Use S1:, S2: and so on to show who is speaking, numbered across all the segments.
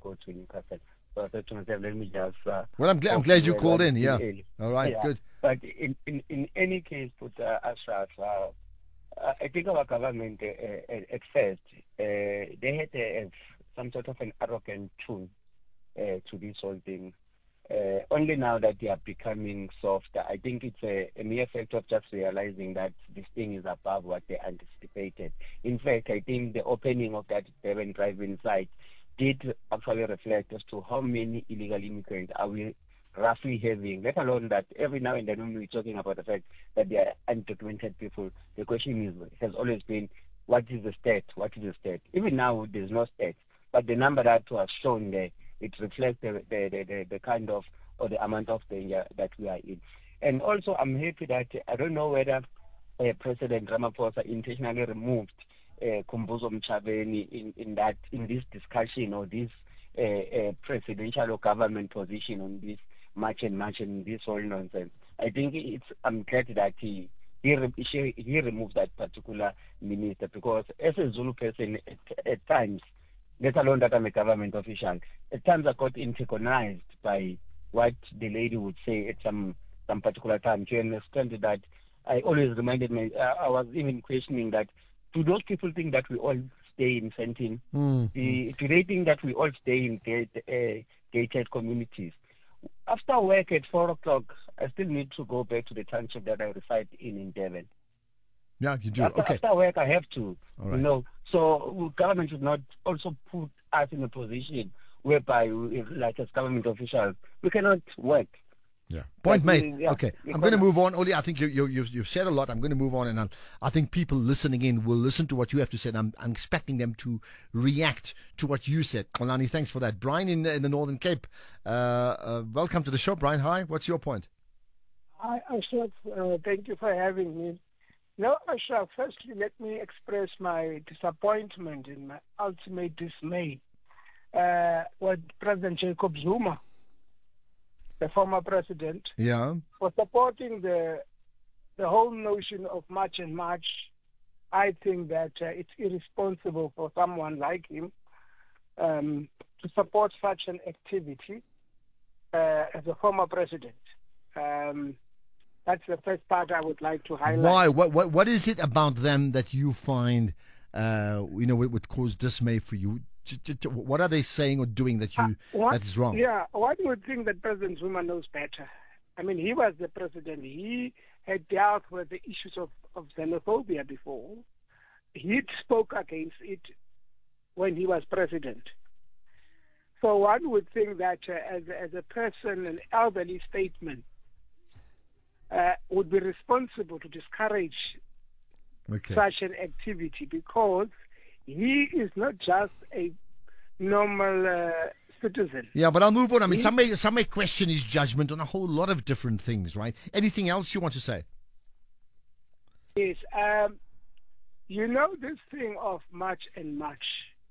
S1: go to Newcastle. So I thought to myself, let me just.
S2: Well, I'm glad you called in. Yeah. All right.
S1: Yeah.
S2: Good.
S1: But in any case, but Ashraf, I think our government at first they had some sort of an arrogant tune to this whole thing. Only now that they are becoming softer, I think it's a mere fact of just realizing that this thing is above what they anticipated. In fact, I think the opening of that Durban drive-in site did actually reflect as to how many illegal immigrants are we roughly having, let alone that every now and then when we're talking about the fact that they are undocumented people, the question has always been, what is the state? What is the state? Even now, there's no state. But the number that was shown there, it reflects the kind of, or the amount of danger that we are in. And also, I'm happy that, I don't know whether President Ramaphosa intentionally removed Kumbuzo Mchabeni in this discussion or this presidential or government position on this march and this whole nonsense. I think I'm glad that he removed that particular minister, because as a Zulu person, at times, let alone that I'm a government official, at times I got antagonized by what the lady would say at some particular time. To understand that, I always reminded me, I was even questioning that, do those people think that we all stay in Fenton? Do they think that we all stay in gated communities? After work at 4 o'clock, I still need to go back to the township that I reside in Devon.
S2: Yeah, you do.
S1: After work, I have to.
S2: All right.
S1: So government should not also put us in a position whereby, like as government officials, we cannot work.
S2: Yeah. Point made.
S1: Yeah.
S2: Okay. I'm going to move on. Oli, I think you've said a lot. I'm going to move on, and I think people listening in will listen to what you have to say. And I'm expecting them to react to what you said. Olani, thanks for that. Brian in the Northern Cape, welcome to the show. Brian, hi. What's your point?
S3: Hi, Ashraf. Thank you for having me. Now, Ashraf, firstly, let me express my disappointment and my ultimate dismay with President Jacob Zuma, the former president, for supporting the whole notion of march and march. I think that it's irresponsible for someone like him to support such an activity as a former president. That's the first part I would like to highlight.
S2: Why? What is it about them that you find, would cause dismay for you? What are they saying or doing that is wrong?
S3: Yeah, one would think that President Zuma knows better. I mean, he was the president. He had dealt with the issues of xenophobia before. He spoke against it when he was president. So one would think that as a person, an elderly statesman would be responsible to discourage such an activity, because he is not just a normal citizen.
S2: Yeah, but I'll move on. I mean, some may question his judgment on a whole lot of different things, right? Anything else you want to say?
S3: Yes. This thing of march and march,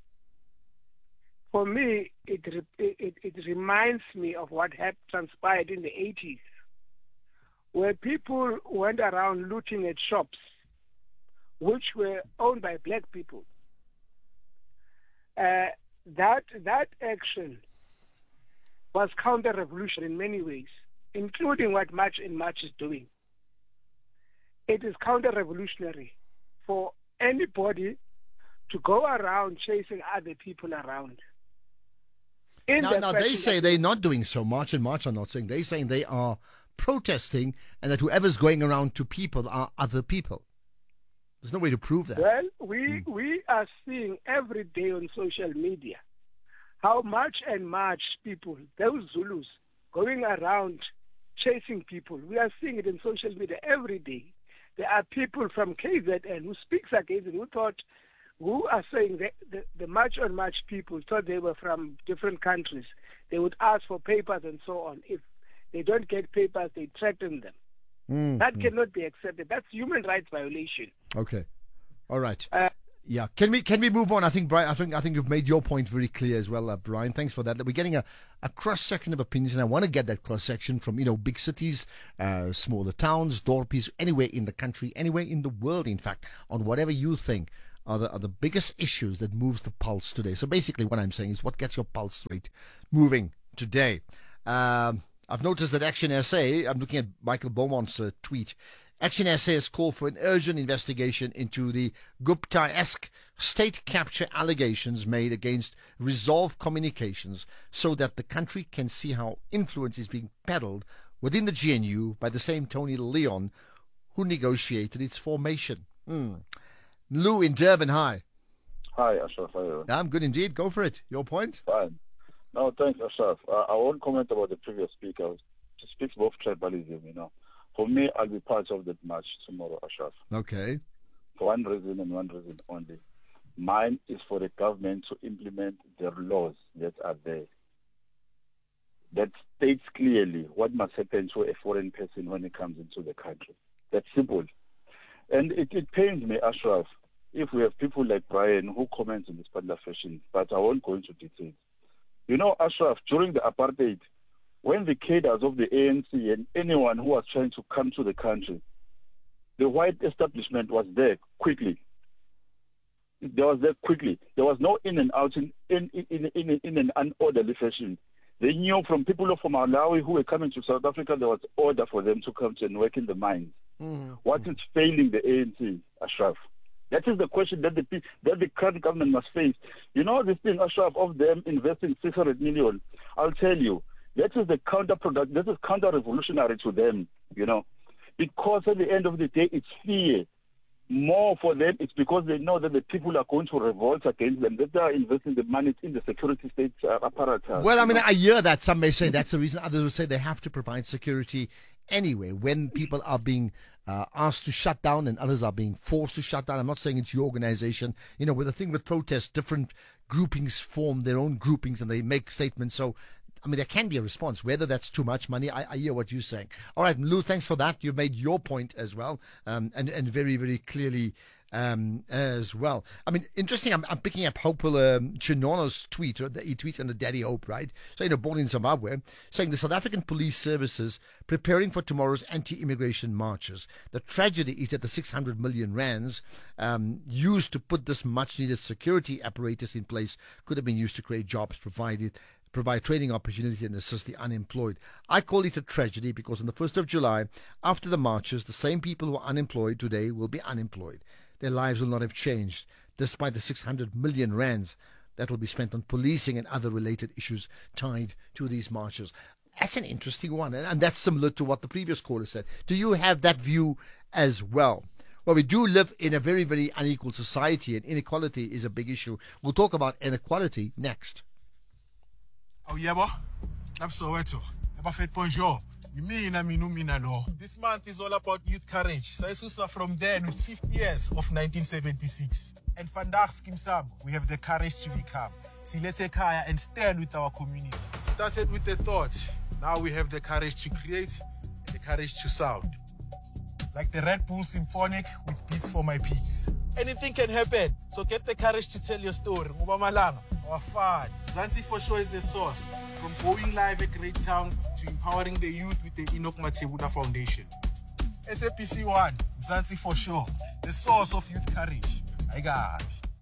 S3: for me, it reminds me of what had transpired in the 80s, where people went around looting at shops which were owned by black people. That action was counter-revolution in many ways, including what March and March is doing. It is counter-revolutionary for anybody to go around chasing other people around.
S2: Now they say they're not doing so. March and March are not saying. They're saying they are protesting, and that whoever's going around to people are other people. There's no way to prove that.
S3: Well, we are seeing every day on social media how March and March people, those Zulus, going around chasing people. We are seeing it in social media every day. There are people from KZN who speaks against it, who are saying that the March on March people thought they were from different countries. They would ask for papers and so on. If they don't get papers, they threaten them. That cannot be accepted. That's human rights violation.
S2: Okay, all right. Yeah, can we move on? I think Brian, I think you've made your point very clear as well, Brian. Thanks for that. We're getting a cross section of opinions, and I want to get that cross section from big cities, smaller towns, dorpies, anywhere in the country, anywhere in the world, in fact, on whatever you think are the biggest issues that moves the pulse today. So basically what I'm saying is what gets your pulse rate moving today. I've noticed that Action SA, I'm looking at Michael Beaumont's tweet, Action SA has called for an urgent investigation into the Gupta-esque state capture allegations made against Resolve Communications so that the country can see how influence is being peddled within the GNU by the same Tony Leon who negotiated its formation. Lou in Durban, hi.
S4: Hi, Ashraf. How are you?
S2: I'm good indeed. Go for it. Your point?
S4: Fine. No, thanks, Ashraf. I won't comment about the previous speaker. She speaks about tribalism, For me, I'll be part of that march tomorrow, Ashraf.
S2: Okay.
S4: For one reason and one reason only. Mine is for the government to implement the laws that are there. That states clearly what must happen to a foreign person when he comes into the country. That's simple. And it pains me, Ashraf, if we have people like Brian who comments in this particular fashion, but I won't go into details. Ashraf, during the apartheid, when the cadres of the ANC and anyone who was trying to come to the country, the white establishment was there quickly. There was no in and out in an unorderly fashion. They knew from people from Malawi who were coming to South Africa, there was order for them to come to and work in the mines. What is failing the ANC, Ashraf? That is the question that the current government must face. This thing, Ashraf, of them investing 600 million, I'll tell you, that is the counterproduct. That is counter-revolutionary to them, because at the end of the day, it's fear. More for them, it's because they know that the people are going to revolt against them, that they are investing the money in the security state apparatus.
S2: Well, I hear that. Some may say that's the reason. Others will say they have to provide security anyway when people are being asked to shut down and others are being forced to shut down. I'm not saying it's your organization. With the thing with protests, different groupings form their own groupings and they make statements. So, there can be a response. Whether that's too much money, I hear what you're saying. All right, Lou, thanks for that. You've made your point as well, and very, very clearly as well. Interesting. I'm picking up Hopewell Chinono's tweet. He tweets under Daddy Hope, right? So, born in Zimbabwe, saying the South African police services preparing for tomorrow's anti-immigration marches. The tragedy is that the 600 million rands used to put this much-needed security apparatus in place could have been used to create jobs, provide training opportunities and assist the unemployed. I call it a tragedy because on the 1st of July, after the marches, the same people who are unemployed today will be unemployed. Their lives will not have changed, despite the 600 million rands that will be spent on policing and other related issues tied to these marches. That's an interesting one, and that's similar to what the previous caller said. Do you have that view as well? Well, we do live in a very, very unequal society, and inequality is a big issue. We'll talk about inequality next.
S5: Oh, yebo. Soweto. Bonjour. This month is all about youth courage. Saisusa from then with 50 years of 1976. And vandaag Skimsam, we have the courage to become. Silete Kaya and stand with our community. Started with the thought. Now we have the courage to create and the courage to sound. Like the Red Bull Symphonic with Beats for My Peeps. Anything can happen, so get the courage to tell your story. Malanga, our fun. Mzansi for sure is the source. From going live at Great Town to empowering the youth with the Enoch Matebuna Foundation. SAPC 1, Mzansi for sure, the source of youth courage. I got.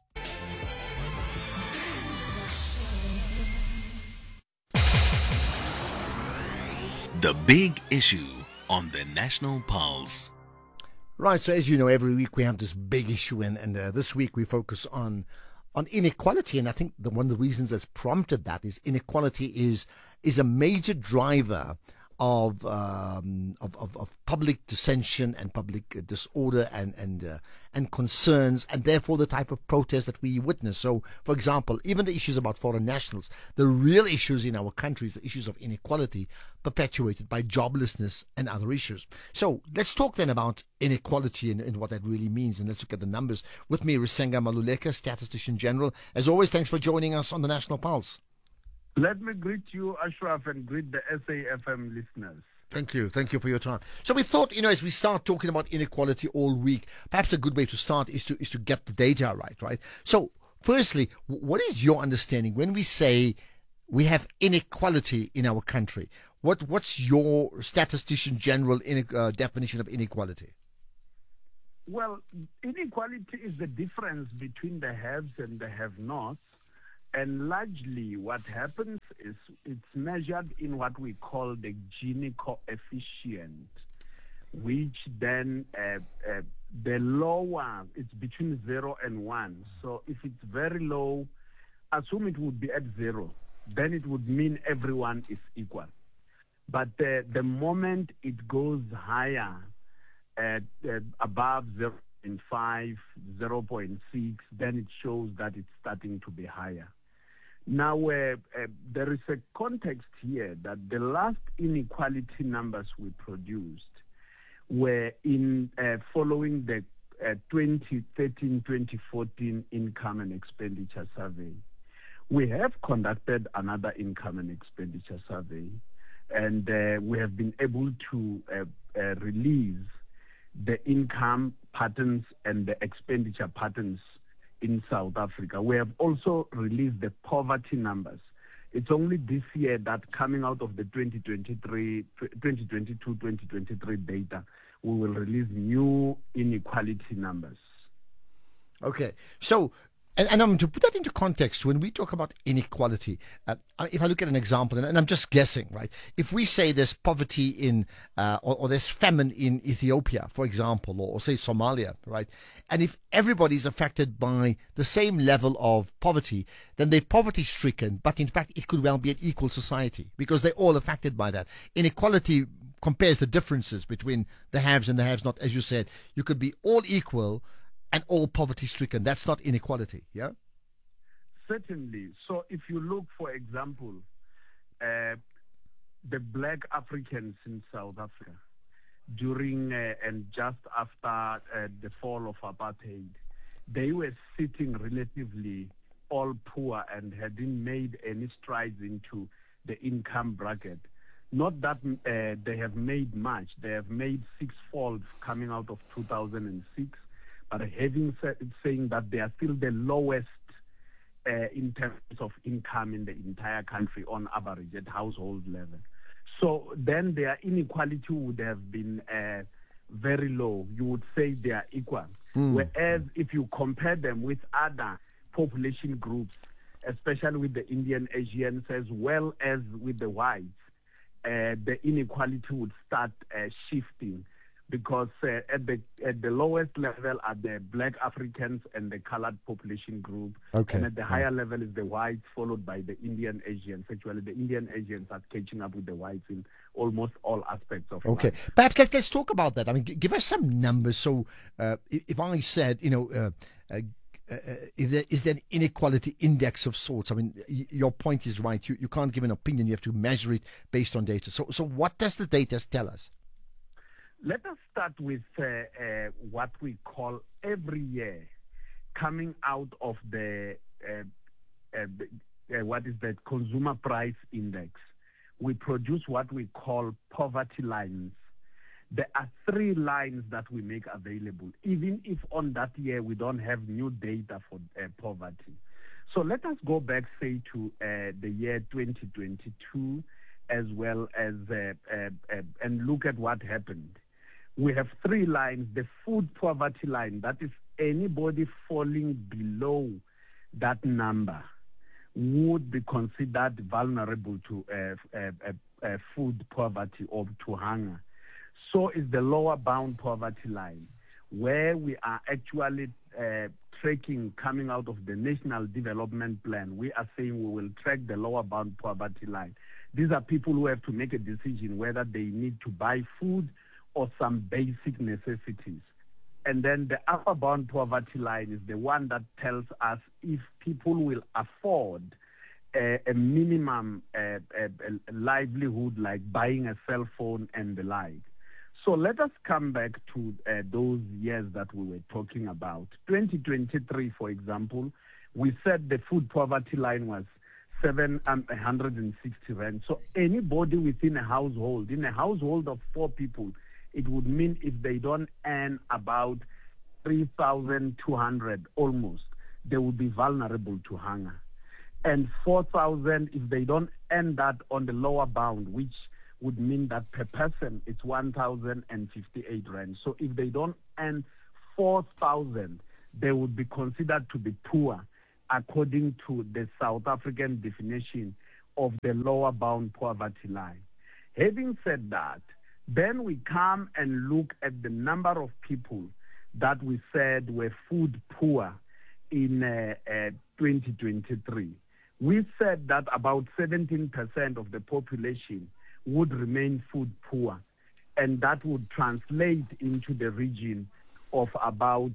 S6: The big issue on the National Pulse.
S2: Right, so as you know, every week we have this big issue, and this week we focus on inequality, and I think one of the reasons that's prompted that is inequality is a major driver of public dissension and public disorder and concerns, and therefore the type of protest that we witness. So, for example, even the issues about foreign nationals, the real issues in our country is the issues of inequality perpetuated by joblessness and other issues. So let's talk then about inequality and what that really means, and let's look at the numbers. With me, Risenga Maluleka, Statistician General. As always, thanks for joining us on the National Pulse.
S7: Let me greet you, Ashraf, and greet the SAFM listeners.
S2: Thank you. Thank you for your time. So we thought, as we start talking about inequality all week, perhaps a good way to start is to get the data right? So firstly, what is your understanding when we say we have inequality in our country? What's your Statistician General definition of inequality?
S7: Well, inequality is the difference between the haves and the have-nots. And largely what happens is it's measured in what we call the Gini coefficient, which then the lower, it's between 0 and 1. So if it's very low, assume it would be at 0. Then it would mean everyone is equal. But the moment it goes higher, at above 0.5, 0.6, then it shows that it's starting to be higher. Now, there is a context here that the last inequality numbers we produced were in following the 2013-2014 income and expenditure survey. We have conducted another income and expenditure survey, and we have been able to release the income patterns and the expenditure patterns in South Africa. We have also released the poverty numbers. It's only this year that coming out of the 2022-2023 data, we will release new inequality numbers.
S2: Okay. So, and to put that into context, when we talk about inequality, if I look at an example, and I'm just guessing, right? If we say there's poverty in, or there's famine in Ethiopia, for example, or say Somalia, right? And if everybody's affected by the same level of poverty, then they're poverty stricken, but in fact, it could well be an equal society because they're all affected by that. Inequality compares the differences between the haves and the haves not. As you said, you could be all equal and all poverty-stricken. That's not inequality, yeah?
S7: Certainly. So if you look, for example, the black Africans in South Africa during and just after the fall of apartheid, they were sitting relatively all poor and hadn't made any strides into the income bracket. Not that they have made much. They have made sixfold coming out of 2006. But saying that they are still the lowest in terms of income in the entire country on average at household level. So then their inequality would have been very low. You would say they are equal. Whereas if you compare them with other population groups, especially with the Indian Asians as well as with the whites, the inequality would start shifting. Because at the lowest level are the black Africans and the colored population group. Okay. And at the higher level is the whites, followed by the Indian Asians. Actually, the Indian Asians are catching up with the whites in almost all aspects of life.
S2: Perhaps let's talk about that. I mean, give us some numbers. So if I said, is there an inequality index of sorts? I mean, your point is right. You can't give an opinion. You have to measure it based on data. So what does the data tell us?
S7: Let us start with what we call every year coming out of the what is that consumer price index. We produce what we call poverty lines. There are 3 lines that we make available, even if on that year we don't have new data for poverty. So let us go back, say, to the year 2022, as well as and look at what happened. We have 3 lines. The food poverty line, that is anybody falling below that number would be considered vulnerable to food poverty or to hunger. So is the lower bound poverty line, where we are actually tracking coming out of the National Development Plan. We are saying we will track the lower bound poverty line. These are people who have to make a decision whether they need to buy food or some basic necessities. And then the upper bound poverty line is the one that tells us if people will afford a minimum livelihood like buying a cell phone and the like. So let us come back to those years that we were talking about. 2023, for example, we said the food poverty line was 760 rand. So anybody within a household, in a household of 4 people, it would mean if they don't earn about 3,200 almost, they would be vulnerable to hunger. And 4,000 if they don't earn that on the lower bound, which would mean that per person it's 1,058 rand. So if they don't earn 4,000, they would be considered to be poor according to the South African definition of the lower bound poverty line. Having said that, then we come and look at the number of people that we said were food poor in 2023. We said that about 17% of the population would remain food poor, and that would translate into the region of about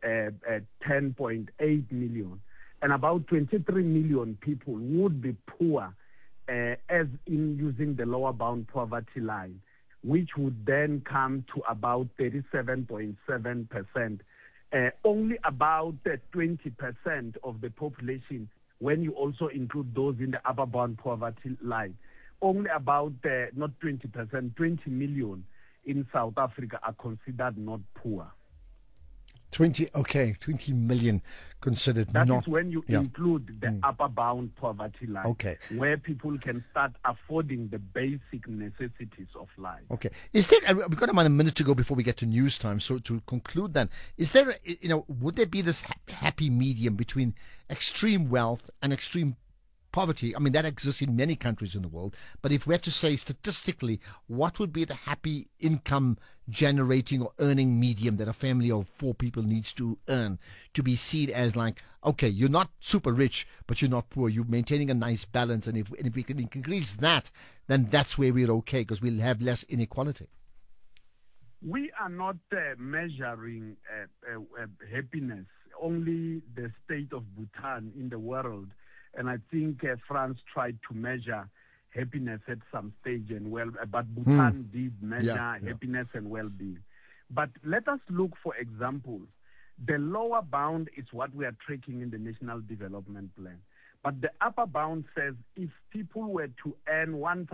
S7: 10.8 million. And about 23 million people would be poor as in using the lower bound poverty line, which would then come to about 37.7%. Only about 20% of the population, when you also include those in the upper bound poverty line, only about, not 20%, 20 million in South Africa are considered not poor.
S2: 20 million considered not.
S7: That is when you include the upper bound poverty line, where people can start affording the basic necessities of life.
S2: Okay. Is there, we've got about a minute to go before we get to news time, so to conclude then, is there, would there be this happy medium between extreme wealth and extreme poverty? I mean, that exists in many countries in the world, but if we had to say statistically, what would be the happy income generating or earning medium that a family of 4 people needs to earn to be seen as like, okay, you're not super rich, but you're not poor, you're maintaining a nice balance, and if we can increase that, then that's where we're okay, because we'll have less inequality.
S7: We are not measuring happiness, only the state of Bhutan in the world. And I think France tried to measure happiness at some stage, but Bhutan did measure happiness and well-being. But let us look, for example, the lower bound is what we are tracking in the National Development Plan. But the upper bound says if people were to earn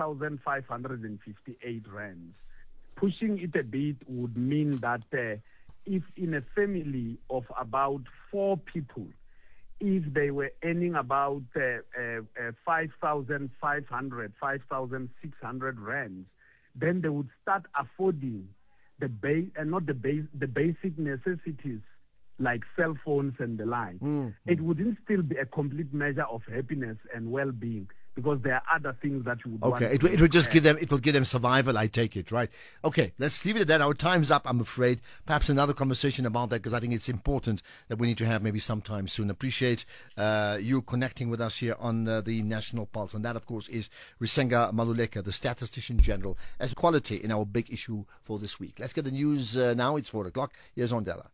S7: 1,558 rands, pushing it a bit would mean that if in a family of about 4 people, if they were earning about 5,500, 5,600 rands, then they would start affording the basic necessities like cell phones and the like. It wouldn't still be a complete measure of happiness and well-being, because there are other things that you would want.
S2: Okay, it would just give them survival, I take it, right? Okay, let's leave it at that. Our time's up, I'm afraid. Perhaps another conversation about that, because I think it's important that we need to have maybe sometime soon. Appreciate you connecting with us here on the National Pulse. And that, of course, is Risenga Maluleka, the Statistician General, as equality in our big issue for this week. Let's get the news now. It's 4 o'clock. Here's Ondela.